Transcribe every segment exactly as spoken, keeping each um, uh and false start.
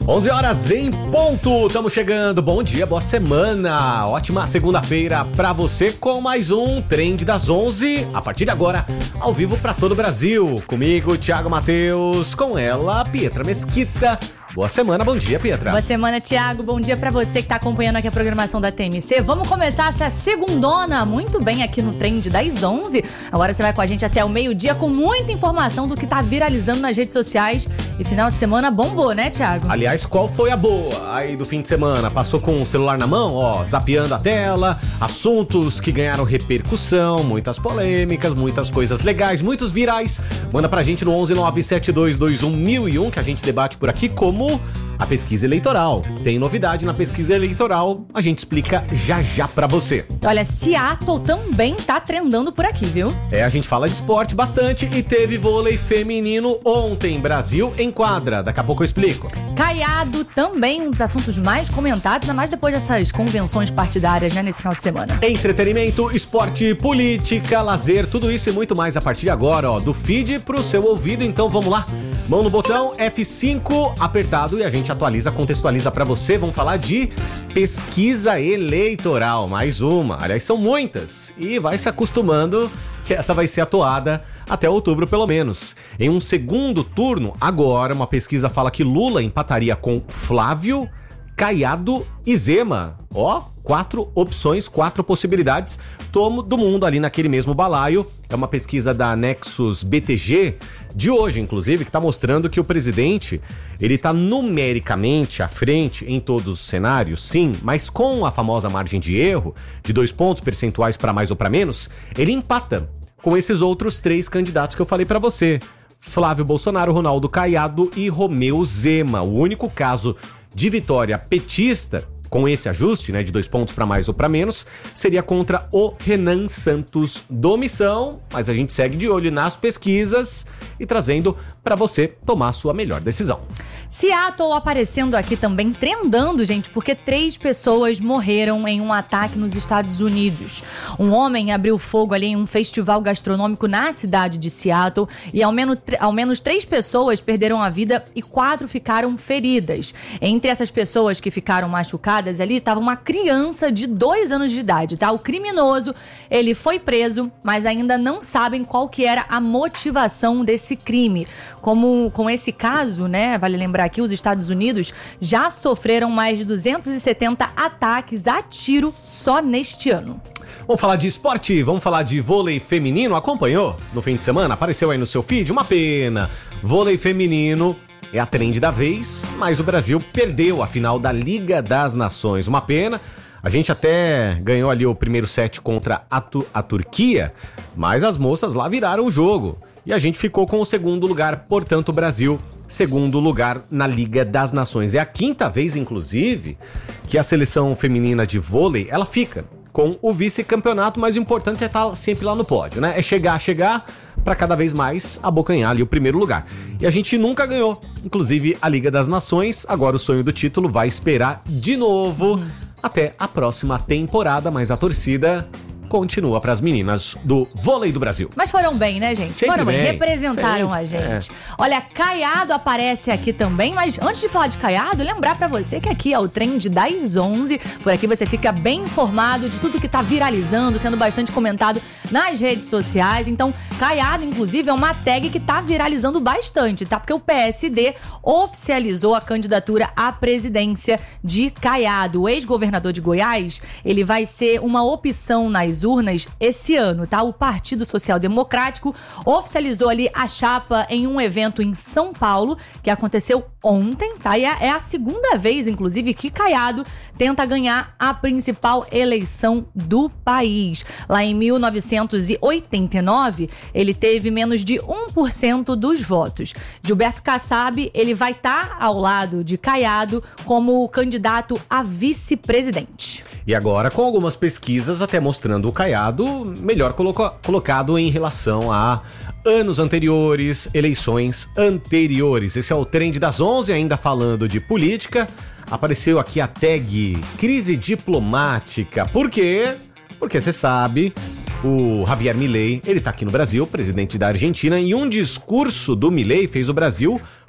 onze horas em ponto, estamos chegando, bom dia, boa semana, ótima segunda-feira pra você com mais um Trend das onze, a partir de agora, ao vivo pra todo o Brasil, comigo, Thiago Matheus, com ela, Pietra Mesquita. Boa semana, bom dia, Pietra. Boa semana, Thiago, bom dia pra você que tá acompanhando aqui a programação da T M C. Vamos começar essa segundona muito bem aqui no Trend das onze. Agora você vai com a gente até o meio-dia com muita informação do que tá viralizando nas redes sociais. E final de semana bombou, né, Thiago? Aliás, qual foi a boa aí do fim de semana? Passou com o celular na mão, ó, zapeando a tela, assuntos que ganharam repercussão, muitas polêmicas, muitas coisas legais, muitos virais. Manda pra gente no onze nove sete dois dois um mil e um que a gente debate por aqui como a pesquisa eleitoral. Tem novidade na pesquisa eleitoral, a gente explica já já pra você. Olha, Seattle também tá trendando por aqui, viu? É, a gente fala de esporte bastante e teve vôlei feminino ontem, Brasil em quadra. Daqui a pouco eu explico. Caiado também, um dos assuntos mais comentados, ainda mais depois dessas convenções partidárias, né, nesse final de semana. Entretenimento, esporte, política, lazer, tudo isso e muito mais a partir de agora, ó, do feed pro seu ouvido. Então vamos lá, mão no botão, F cinco apertado e a gente atualiza, contextualiza pra você. Vamos falar de pesquisa eleitoral, mais uma, aliás são muitas, e vai se acostumando que essa vai ser a toada até outubro pelo menos. Em um segundo turno, agora uma pesquisa fala que Lula empataria com Flávio, Caiado e Zema. Ó, quatro opções, quatro possibilidades, todo mundo ali naquele mesmo balaio. É uma pesquisa da Nexus B T G, de hoje inclusive, que está mostrando que o presidente, ele está numericamente à frente em todos os cenários, sim, mas com a famosa margem de erro, de dois pontos percentuais para mais ou para menos, ele empata com esses outros três candidatos que eu falei para você. Flávio Bolsonaro, Ronaldo Caiado e Romeu Zema. O único caso de vitória petista, com esse ajuste, né, de dois pontos para mais ou para menos, seria contra o Renan Santos do Missão, mas a gente segue de olho nas pesquisas e trazendo para você tomar a sua melhor decisão. Seattle aparecendo aqui também, trendando, gente, porque três pessoas morreram em um ataque nos Estados Unidos. Um homem abriu fogo ali em um festival gastronômico na cidade de Seattle e ao menos, ao menos três pessoas perderam a vida e quatro ficaram feridas. Entre essas pessoas que ficaram machucadas ali estava uma criança de dois anos de idade, tá? O criminoso, ele foi preso, mas ainda não sabem qual que era a motivação desse crime. Como com esse caso, né, vale lembrar que os Estados Unidos já sofreram mais de duzentos e setenta ataques a tiro só neste ano. Vamos falar de esporte, vamos falar de vôlei feminino. Acompanhou no fim de semana? Apareceu aí no seu feed? Uma pena. Vôlei feminino é a trend da vez, mas o Brasil perdeu a final da Liga das Nações. Uma pena. A gente até ganhou ali o primeiro set contra a, tu- a Turquia, mas as moças lá viraram o jogo. E a gente ficou com o segundo lugar, portanto o Brasil, segundo lugar na Liga das Nações. É a quinta vez, inclusive, que a seleção feminina de vôlei, ela fica com o vice-campeonato, mas o importante é estar sempre lá no pódio, né? É chegar, chegar, para cada vez mais abocanhar ali o primeiro lugar. E a gente nunca ganhou, inclusive a Liga das Nações. Agora o sonho do título vai esperar de novo hum. até a próxima temporada, mas a torcida continua para as meninas do vôlei do Brasil. Mas foram bem, né, gente? Sempre foram bem, bem. representaram Sempre. a gente. É. Olha, Caiado aparece aqui também, mas antes de falar de Caiado, lembrar pra você que aqui é o Trend das onze. Por aqui você fica bem informado de tudo que tá viralizando, sendo bastante comentado nas redes sociais. Então, Caiado, inclusive, é uma tag que tá viralizando bastante, tá? Porque o P S D oficializou a candidatura à presidência de Caiado. O ex-governador de Goiás, ele vai ser uma opção nas urnas esse ano, tá? O Partido Social Democrático oficializou ali a chapa em um evento em São Paulo, que aconteceu ontem, tá? E é a segunda vez, inclusive, que Caiado tenta ganhar a principal eleição do país. Lá em mil novecentos e oitenta e nove, ele teve menos de um por cento dos votos. Gilberto Kassab, ele vai estar ao lado de Caiado como candidato a vice-presidente. E agora com algumas pesquisas até mostrando o Caiado melhor coloca- colocado em relação a anos anteriores, eleições anteriores. Esse é o Trend das onze, ainda falando de política. Apareceu aqui a tag crise diplomática. Por quê? Porque você sabe, o Javier Milei, ele tá aqui no Brasil, presidente da Argentina, e um discurso do Milei fez o Brasil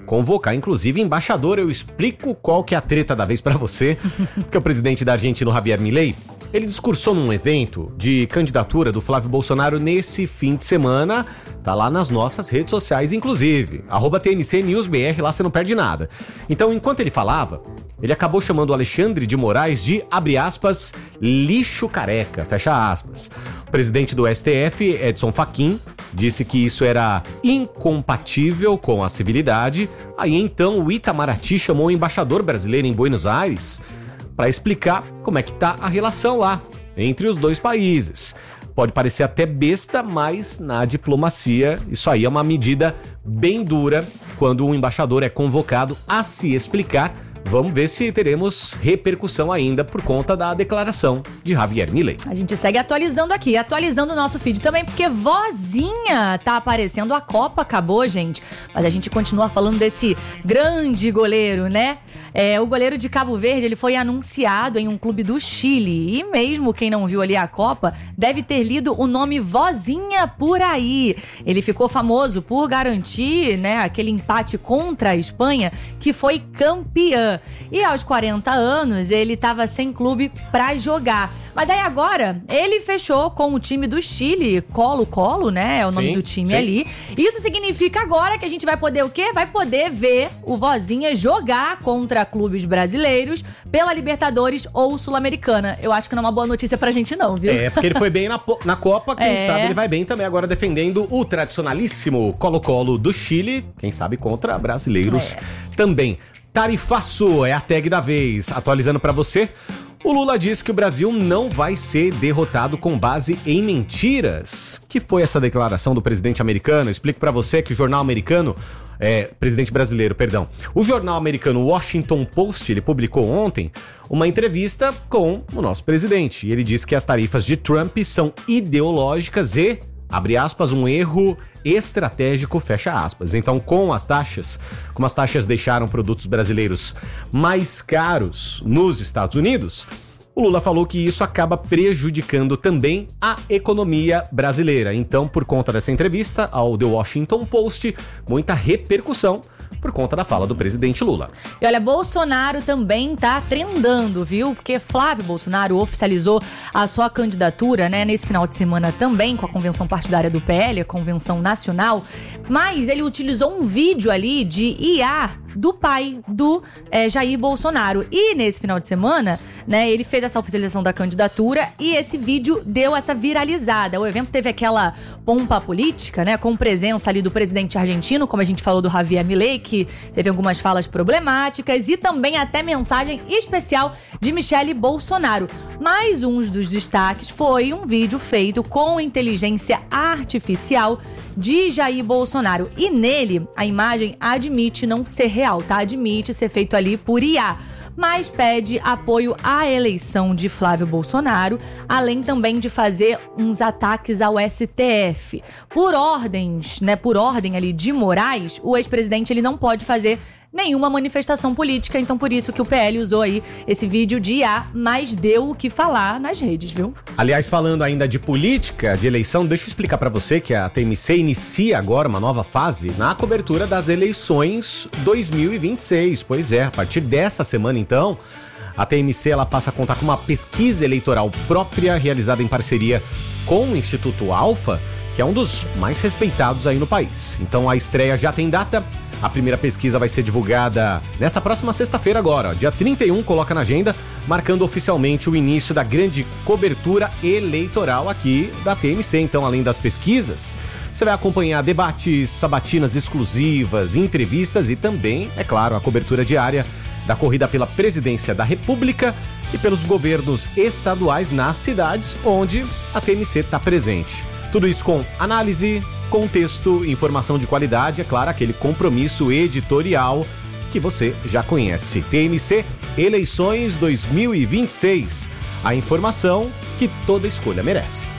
convocar, inclusive, embaixador. Eu explico qual que é a treta da vez pra você, porque o presidente da Argentina, Javier Milei, ele discursou num evento de candidatura do Flávio Bolsonaro nesse fim de semana. Tá lá nas nossas redes sociais, inclusive. Arroba T M C News B R, lá você não perde nada. Então, enquanto ele falava, ele acabou chamando o Alexandre de Moraes de, abre aspas, lixo careca, fecha aspas. O presidente do S T F, Edson Fachin, disse que isso era incompatível com a civilidade. Aí então o Itamaraty chamou o embaixador brasileiro em Buenos Aires para explicar como é que tá a relação lá entre os dois países. Pode parecer até besta, mas na diplomacia isso aí é uma medida bem dura quando um embaixador é convocado a se explicar. Vamos ver se teremos repercussão ainda por conta da declaração de Javier Milei. A gente segue atualizando aqui, atualizando o nosso feed também, porque vozinha tá aparecendo. A Copa acabou, gente, mas a gente continua falando desse grande goleiro, né? É, o goleiro de Cabo Verde, ele foi anunciado em um clube do Chile. E mesmo quem não viu ali a Copa, deve ter lido o nome Vozinha por aí. Ele ficou famoso por garantir, né, aquele empate contra a Espanha, que foi campeã. E aos quarenta anos, ele estava sem clube pra jogar. Mas aí agora, ele fechou com o time do Chile, Colo-Colo, né? É o nome sim, do time sim. ali. Isso significa agora que a gente vai poder o quê? Vai poder ver o Vozinha jogar contra clubes brasileiros pela Libertadores ou Sul-Americana. Eu acho que não é uma boa notícia pra gente não, viu? É, porque ele foi bem na, na Copa, quem é. sabe ele vai bem também agora defendendo o tradicionalíssimo Colo-Colo do Chile, quem sabe contra brasileiros é. também. Tarifaço é a tag da vez, atualizando pra você. O Lula disse que o Brasil não vai ser derrotado com base em mentiras. Que foi essa declaração do presidente americano? Eu explico pra você que o jornal americano, é, presidente brasileiro, perdão. O jornal americano Washington Post, ele publicou ontem uma entrevista com o nosso presidente. E ele disse que as tarifas de Trump são ideológicas e, abre aspas, um erro estratégico, fecha aspas. Então, com as taxas, como as taxas deixaram produtos brasileiros mais caros nos Estados Unidos, o Lula falou que isso acaba prejudicando também a economia brasileira. Então, por conta dessa entrevista ao The Washington Post, muita repercussão por conta da fala do presidente Lula. E olha, Bolsonaro também tá trendando, viu? Porque Flávio Bolsonaro oficializou a sua candidatura, né, nesse final de semana também, com a convenção partidária do P L, a convenção nacional, mas ele utilizou um vídeo ali de I A do pai do é, Jair Bolsonaro. E nesse final de semana, né, ele fez essa oficialização da candidatura e esse vídeo deu essa viralizada. O evento teve aquela pompa política, né, com presença ali do presidente argentino, como a gente falou do Javier Milei, que teve algumas falas problemáticas, e também até mensagem especial de Michele Bolsonaro. Mas um dos destaques foi um vídeo feito com inteligência artificial de Jair Bolsonaro. E nele, a imagem admite não ser real, tá? Admite ser feito ali por I A. Mas pede apoio à eleição de Flávio Bolsonaro, além também de fazer uns ataques ao S T F. Por ordens, né, por ordem ali de Moraes, o ex-presidente ele não pode fazer nenhuma manifestação política, então por isso que o P L usou aí esse vídeo de I A, mas deu o que falar nas redes, viu? Aliás, falando ainda de política, de eleição, deixa eu explicar pra você que a T M C inicia agora uma nova fase na cobertura das eleições dois mil e vinte e seis. Pois é, a partir dessa semana então, a T M C ela passa a contar com uma pesquisa eleitoral própria, realizada em parceria com o Instituto Alfa, que é um dos mais respeitados aí no país. Então a estreia já tem data. A primeira pesquisa vai ser divulgada nessa próxima sexta-feira agora, ó, dia trinta e um, coloca na agenda, marcando oficialmente o início da grande cobertura eleitoral aqui da T M C. Então, além das pesquisas, você vai acompanhar debates, sabatinas exclusivas, entrevistas e também, é claro, a cobertura diária da corrida pela presidência da República e pelos governos estaduais nas cidades onde a T M C está presente. Tudo isso com análise, contexto, informação de qualidade, é claro, aquele compromisso editorial que você já conhece. T M C Eleições dois mil e vinte e seis. A informação que toda escolha merece.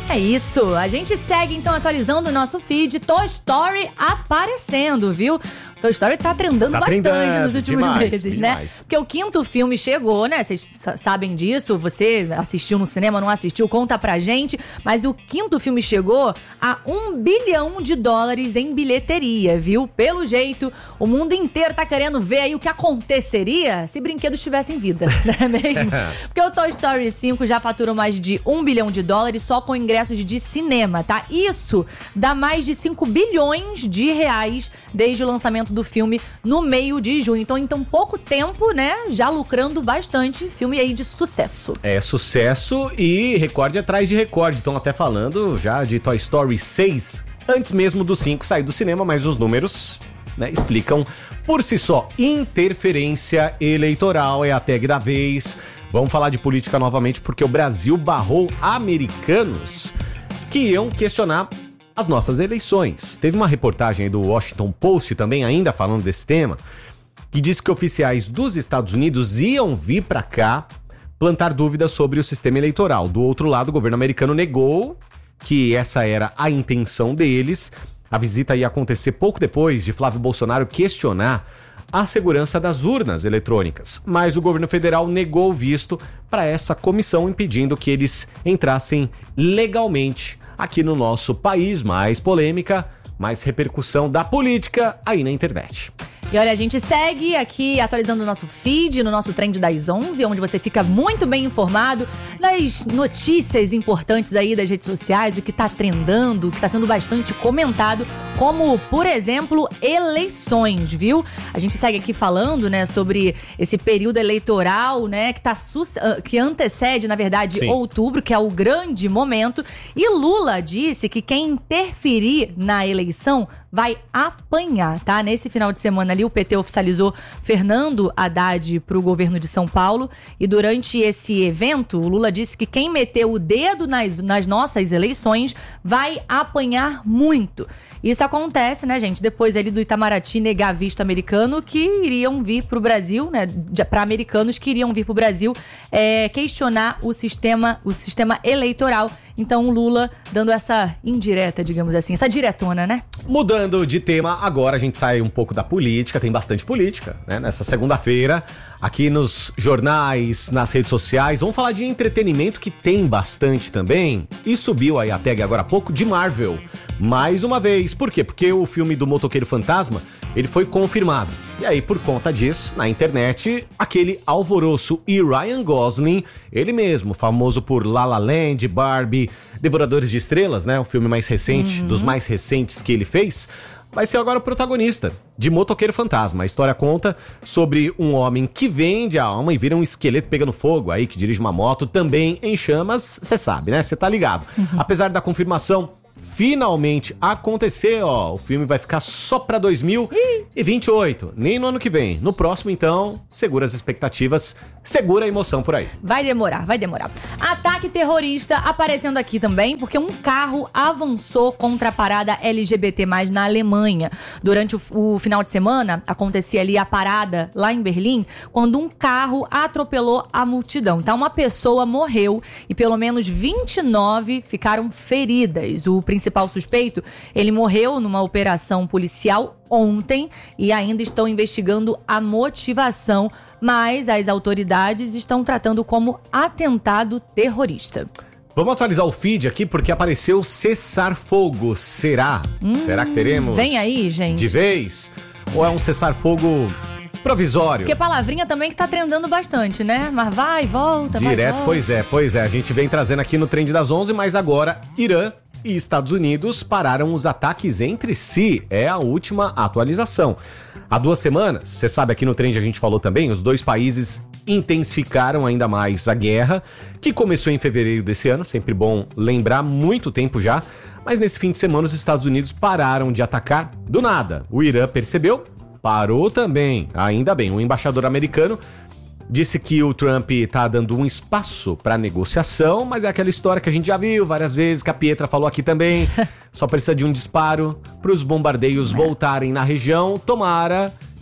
É isso, a gente segue então atualizando o nosso feed, Toy Story aparecendo, viu? Toy Story tá trendando tá bastante trendando, nos últimos demais, meses, demais. né? Porque o quinto filme chegou, né? Vocês sabem disso, você assistiu no cinema, não assistiu, conta pra gente. Mas o quinto filme chegou a um bilhão de dólares em bilheteria, viu? Pelo jeito, o mundo inteiro tá querendo ver aí o que aconteceria se brinquedos tivessem vida, não é mesmo? Porque o Toy Story cinco já faturou mais de um bilhão de dólares só com ingressos de cinema, tá? Isso dá mais de cinco bilhões de reais desde o lançamento do filme no meio de junho. Então, em tão pouco tempo, né, já lucrando bastante, filme aí de sucesso. É sucesso e recorde atrás de recorde. Estão até falando já de Toy Story seis, antes mesmo do cinco sair do cinema, mas os números, né, explicam por si só. Interferência eleitoral é a tag da vez. Vamos falar de política novamente porque o Brasil barrou americanos que iam questionar as nossas eleições. Teve uma reportagem aí do Washington Post também, ainda falando desse tema, que disse que oficiais dos Estados Unidos iam vir para cá plantar dúvidas sobre o sistema eleitoral. Do outro lado, o governo americano negou que essa era a intenção deles. A visita ia acontecer pouco depois de Flávio Bolsonaro questionar a segurança das urnas eletrônicas. Mas o governo federal negou o visto para essa comissão, impedindo que eles entrassem legalmente aqui no nosso país. Mais polêmica, mais repercussão da política aí na internet. E olha, a gente segue aqui atualizando o nosso feed, no nosso Trend das onze, onde você fica muito bem informado das notícias importantes aí das redes sociais, o que tá trendando, o que tá sendo bastante comentado, como, por exemplo, eleições, viu? A gente segue aqui falando, né, sobre esse período eleitoral, né, que, tá su- que antecede, na verdade, Sim. outubro, que é o grande momento. E Lula disse que quem interferir na eleição vai apanhar, tá? Nesse final de semana ali, o P T oficializou Fernando Haddad para o governo de São Paulo. E durante esse evento, o Lula disse que quem meter o dedo nas, nas nossas eleições vai apanhar muito. Isso acontece, né, gente? Depois ali do Itamaraty negar visto americano que iriam vir para o Brasil, né? Para americanos que iriam vir para o Brasil é, questionar o sistema, o sistema eleitoral. Então, o Lula dando essa indireta, digamos assim, essa diretona, né? Mudando de tema, agora a gente sai um pouco da política, tem bastante política, né? Nessa segunda-feira, aqui nos jornais, nas redes sociais, vamos falar de entretenimento que tem bastante também. E subiu aí a tag agora há pouco de Marvel, mais uma vez. Por quê? Porque o filme do Motoqueiro Fantasma, ele foi confirmado. E aí, por conta disso, na internet, aquele alvoroço. E Ryan Gosling, ele mesmo, famoso por La La Land, Barbie, Devoradores de Estrelas, né? O filme mais recente, uhum. dos mais recentes que ele fez, vai ser agora o protagonista de Motoqueiro Fantasma. A história conta sobre um homem que vende a alma e vira um esqueleto pegando fogo, aí que dirige uma moto também em chamas, você sabe, né? Você tá ligado. Uhum. Apesar da confirmação finalmente acontecer, ó, o filme vai ficar só pra dois mil e vinte e oito, nem no ano que vem. No próximo, então, segura as expectativas, segura a emoção por aí. Vai demorar, vai demorar. Ataque terrorista aparecendo aqui também, porque um carro avançou contra a parada L G B T mais, na Alemanha. Durante o, o final de semana, acontecia ali a parada lá em Berlim, quando um carro atropelou a multidão. Então, uma pessoa morreu e pelo menos vinte e nove ficaram feridas. O principal suspeito, ele morreu numa operação policial ontem e ainda estão investigando a motivação, mas as autoridades estão tratando como atentado terrorista. Vamos atualizar o feed aqui porque apareceu cessar-fogo. Será? Hum, Será que teremos? Vem aí, gente. De vez? Ou é um cessar-fogo provisório? Porque palavrinha também que tá trendando bastante, né? Mas vai, volta, Direto, vai, volta. Pois é, pois é. A gente vem trazendo aqui no Trend das onze, mas agora Irã e Estados Unidos pararam os ataques entre si. É a última atualização. Há duas semanas, você sabe, aqui no Trend a gente falou também, os dois países intensificaram ainda mais a guerra, que começou em fevereiro desse ano, sempre bom lembrar, muito tempo já, mas nesse fim de semana os Estados Unidos pararam de atacar do nada. O Irã percebeu, parou também, ainda bem. O embaixador americano disse que o Trump tá dando um espaço para negociação, mas é aquela história que a gente já viu várias vezes, que a Pietra falou aqui também. Só precisa de um disparo para os bombardeios voltarem na região. Tomara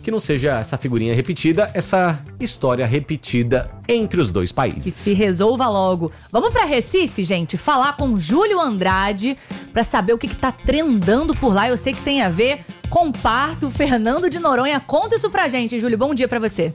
que não seja essa figurinha repetida, essa história repetida entre os dois países. E se resolva logo. Vamos pra Recife, gente, falar com Júlio Andrade pra saber o que, que tá trendando por lá. Eu sei que tem a ver com parto. Fernando de Noronha, conta isso pra gente, Júlio. Bom dia pra você.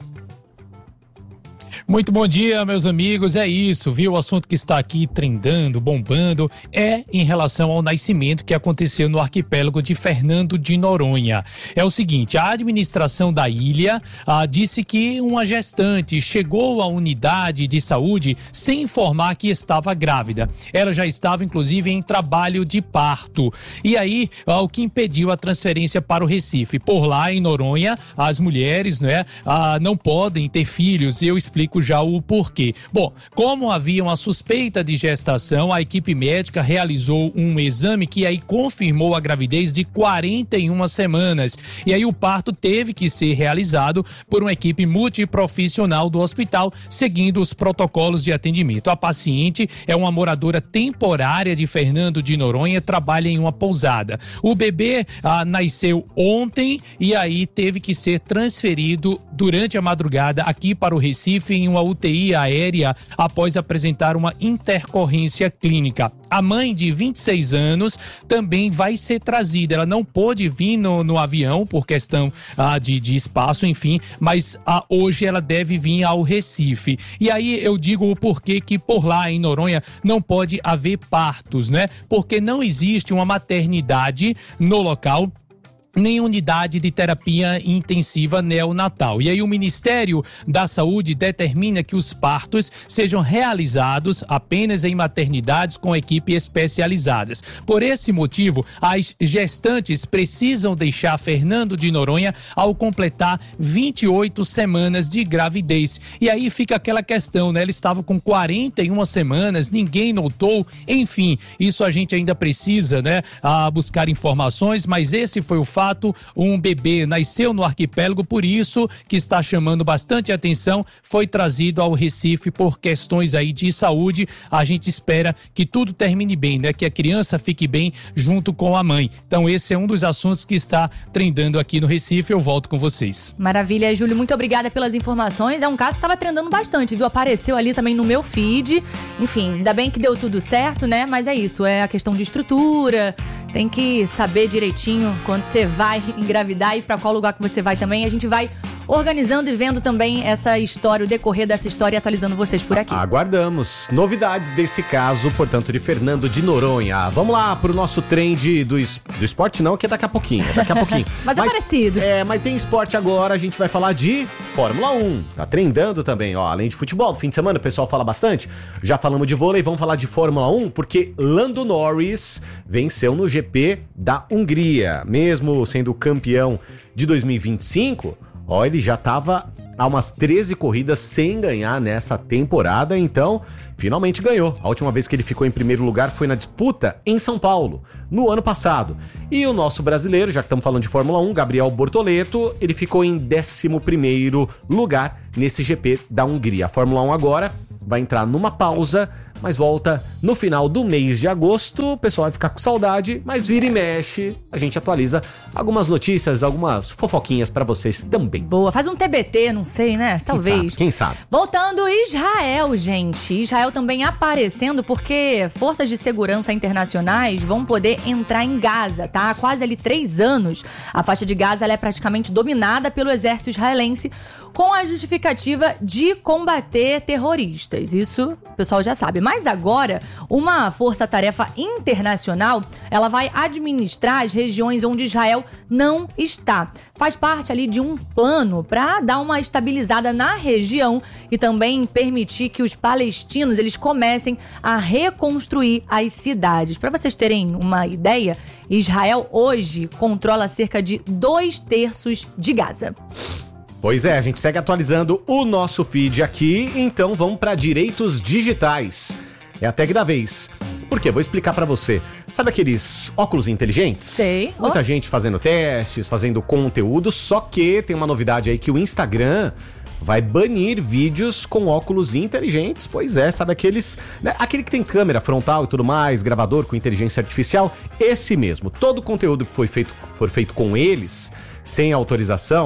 Muito bom dia, meus amigos. É isso, viu? O assunto que está aqui trendando, bombando, é em relação ao nascimento que aconteceu no arquipélago de Fernando de Noronha. É o seguinte, a administração da ilha ah, disse que uma gestante chegou à unidade de saúde sem informar que estava grávida. Ela já estava, inclusive, em trabalho de parto. E aí, ah, o que impediu a transferência para o Recife? Por lá, em Noronha, as mulheres, né, ah, não podem ter filhos, e eu explico já o porquê. Bom, como havia uma suspeita de gestação, a equipe médica realizou um exame que aí confirmou a gravidez de quarenta e uma semanas. E aí o parto teve que ser realizado por uma equipe multiprofissional do hospital, seguindo os protocolos de atendimento. A paciente é uma moradora temporária de Fernando de Noronha, trabalha em uma pousada. O bebê ah, nasceu ontem e aí teve que ser transferido durante a madrugada aqui para o Recife em uma U T I aérea após apresentar uma intercorrência clínica. A mãe de vinte e seis anos também vai ser trazida. Ela não pôde vir no, no avião por questão ah, de, de espaço, enfim, mas ah, hoje ela deve vir ao Recife. E aí eu digo o porquê que por lá em Noronha não pode haver partos, né? Porque não existe uma maternidade no local, nem unidade de terapia intensiva neonatal. E aí o Ministério da Saúde determina que os partos sejam realizados apenas em maternidades com equipe especializadas. Por esse motivo, as gestantes precisam deixar Fernando de Noronha ao completar vinte e oito semanas de gravidez. E aí fica aquela questão, né? Ele estava com quarenta e uma semanas, ninguém notou. Enfim, isso a gente ainda precisa, né, a buscar informações, mas esse foi o fato. Um bebê nasceu no arquipélago, por isso que está chamando bastante atenção, foi trazido ao Recife por questões aí de saúde. A gente espera que tudo termine bem, né? Que a criança fique bem junto com a mãe. Então esse é um dos assuntos que está trendando aqui no Recife. Eu volto com vocês. Maravilha, Júlio, muito obrigada pelas informações. É um caso que estava trendando bastante, viu? Apareceu ali também no meu feed. Enfim, ainda bem que deu tudo certo, né? Mas é isso, é a questão de estrutura. Tem que saber direitinho quando você vai engravidar e para qual lugar que você vai também. A gente vai organizando e vendo também essa história, o decorrer dessa história e atualizando vocês por aqui. Aguardamos novidades desse caso, portanto, de Fernando de Noronha. Vamos lá pro nosso trend do, es- do esporte, não, que é daqui a pouquinho, é daqui a pouquinho. mas, mas é parecido. É, mas tem esporte agora, a gente vai falar de Fórmula um. Tá trendando também, ó, além de futebol, fim de semana o pessoal fala bastante. Já falamos de vôlei, vamos falar de Fórmula um, porque Lando Norris venceu no G P da Hungria, mesmo sendo campeão de dois mil e vinte e cinco. Ó, ele já estava há umas treze corridas sem ganhar nessa temporada, então finalmente ganhou. A última vez que ele ficou em primeiro lugar foi na disputa em São Paulo, no ano passado. E o nosso brasileiro, já que estamos falando de Fórmula um, Gabriel Bortoleto, ele ficou em décimo primeiro lugar nesse G P da Hungria. A Fórmula um agora vai entrar numa pausa, mas volta no final do mês de agosto. O pessoal vai ficar com saudade, mas vira e mexe, a gente atualiza algumas notícias, algumas fofoquinhas pra vocês também. Boa, faz um T B T, não sei, né? Talvez. Quem sabe? Quem sabe? Voltando, Israel, gente. Israel também aparecendo porque forças de segurança internacionais vão poder entrar em Gaza, tá? Há quase ali três anos. A faixa de Gaza ela é praticamente dominada pelo exército israelense com a justificativa de combater terroristas. Isso o pessoal já sabe. Mas agora, uma força-tarefa internacional, ela vai administrar as regiões onde Israel não está. Faz parte ali de um plano para dar uma estabilizada na região e também permitir que os palestinos eles comecem a reconstruir as cidades. Para vocês terem uma ideia, Israel hoje controla cerca de dois terços de Gaza. Pois é, a gente segue atualizando o nosso feed aqui, então vamos para direitos digitais. É a tag da vez. Por quê? Vou explicar pra você. Sabe aqueles óculos inteligentes? Sei. Muita oh. gente fazendo testes, fazendo conteúdo, só que tem uma novidade aí que o Instagram vai banir vídeos com óculos inteligentes. Pois é, sabe aqueles... Né, aquele que tem câmera frontal e tudo mais, gravador com inteligência artificial, esse mesmo. Todo o conteúdo que foi feito, for feito com eles, sem autorização,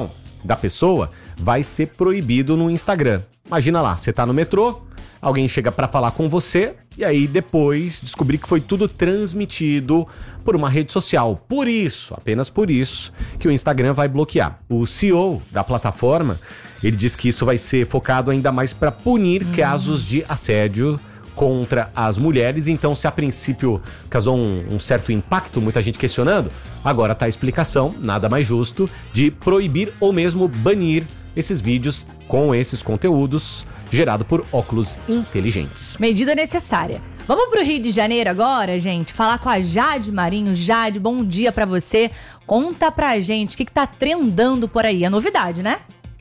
da pessoa vai ser proibido no Instagram. Imagina lá, você tá no metrô, alguém chega pra falar com você e aí depois descobrir que foi tudo transmitido por uma rede social. Por isso, apenas por isso, que o Instagram vai bloquear. O C E O da plataforma, ele diz que isso vai ser focado ainda mais para punir hum. casos de assédio contra as mulheres. Então, se a princípio causou um, um certo impacto, muita gente questionando, agora tá a explicação, nada mais justo, de proibir ou mesmo banir esses vídeos com esses conteúdos gerado por óculos inteligentes. Medida necessária. Vamos pro Rio de Janeiro agora, gente, falar com a Jade Marinho. Jade, bom dia pra você. Conta pra gente o que, que tá trendando por aí. É novidade, né?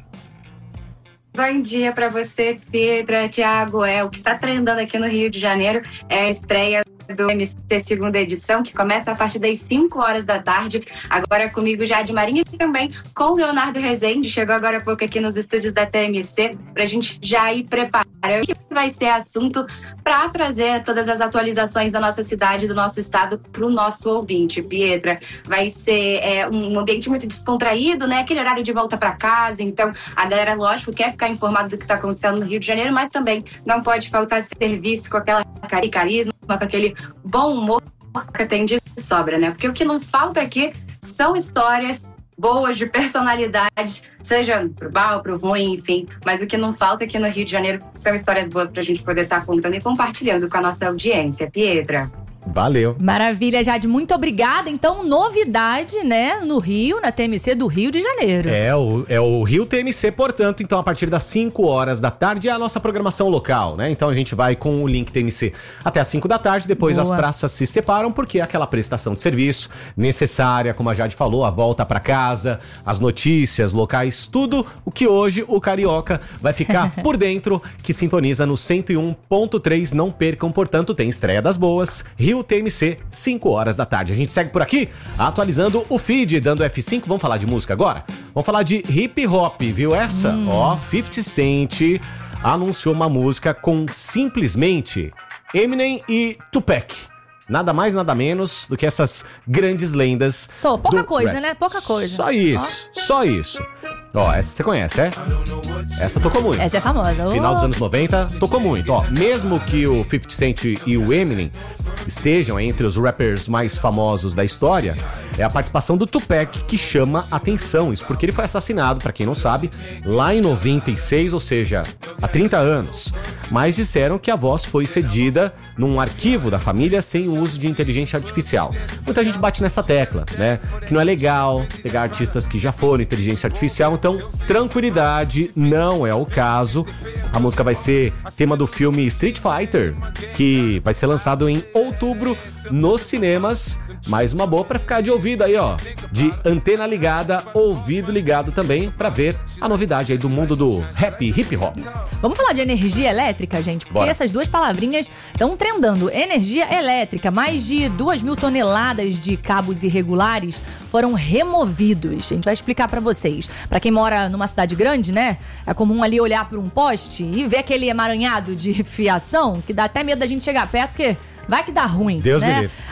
Bom dia pra você, Pedra, Thiago. É, o que tá trendando aqui no Rio de Janeiro é a estreia do M C segunda edição, que começa a partir das cinco horas da tarde. Agora comigo, Jade Marinho, e também com o Leonardo Rezende. Chegou agora há pouco aqui nos estúdios da T M C pra gente já ir preparando o que vai ser assunto para trazer todas as atualizações da nossa cidade, do nosso estado, pro nosso ouvinte. Pietra, vai ser é, um ambiente muito descontraído, né? Aquele horário de volta para casa. Então, a galera, lógico, quer ficar informada do que tá acontecendo no Rio de Janeiro, mas também não pode faltar serviço com aquela carisma, com aquele bom humor que tem de sobra, né? Porque o que não falta aqui são histórias boas de personalidade, seja pro mal, pro ruim, enfim. Mas o que não falta aqui no Rio de Janeiro são histórias boas pra gente poder estar contando e compartilhando com a nossa audiência. Pietra. Valeu. Maravilha, Jade. Muito obrigada. Então, novidade, né, no Rio, na T M C do Rio de Janeiro. É o, é o Rio T M C, portanto, então a partir das cinco horas da tarde é a nossa programação local, né? Então a gente vai com o link T M C até as cinco da tarde, depois Boa. As praças se separam, porque é aquela prestação de serviço necessária, como a Jade falou, a volta pra casa, as notícias locais, tudo o que hoje o carioca vai ficar por dentro, que sintoniza no cento e um ponto três. Não percam, portanto, tem estreia das boas, Rio T M C, cinco horas da tarde. A gente segue por aqui, atualizando o feed, dando F cinco. Vamos falar de música agora? Vamos falar de hip hop, viu essa? Hum. Ó, fifty Cent anunciou uma música com simplesmente Eminem e Tupac. Nada mais, nada menos do que essas grandes lendas. Só, pouca coisa, rap. né? Pouca coisa. Só isso, ó. Só isso. Ó, essa você conhece, é? Essa tocou muito. Essa é famosa. Final dos anos noventa, tocou muito. Ó, mesmo que o fifty Cent e o Eminem estejam entre os rappers mais famosos da história, é a participação do Tupac que chama atenção. Isso porque ele foi assassinado, pra quem não sabe, lá em noventa e seis, ou seja, há trinta anos. Mas disseram que a voz foi cedida num arquivo da família sem o uso de inteligência artificial. Muita gente bate nessa tecla, né? Que não é legal pegar artistas que já foram inteligência artificial. Então, tranquilidade, não é o caso. A música vai ser tema do filme Street Fighter, que vai ser lançado em outubro nos cinemas. Mais uma boa pra ficar de ouvido aí, ó. De antena ligada, ouvido ligado também, pra ver a novidade aí do mundo do rap hip hop. Vamos falar de energia elétrica, gente? Porque Bora. essas duas palavrinhas estão trendando. Energia elétrica. Mais de duas mil toneladas de cabos irregulares foram removidos. A gente vai explicar pra vocês. Pra quem mora numa cidade grande, né? É comum ali olhar por um poste e ver aquele emaranhado de fiação que dá até medo da gente chegar perto, porque vai que dá ruim, Deus né? me livre.